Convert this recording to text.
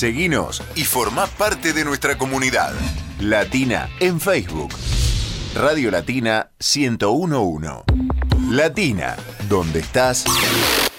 Seguinos y formá parte de nuestra comunidad. Latina en Facebook. Radio Latina 1011. Latina, donde estás